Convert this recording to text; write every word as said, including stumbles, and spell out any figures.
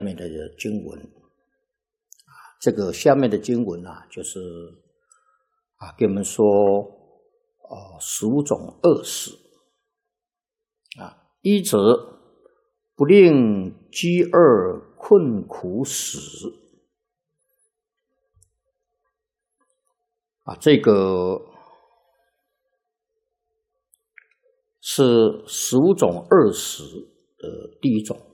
面的经文，这个下面的经文啊，就是啊，给我们说，哦，十五种恶死啊，一则不令饥饿困苦死啊，这个是十五种恶死的第一种。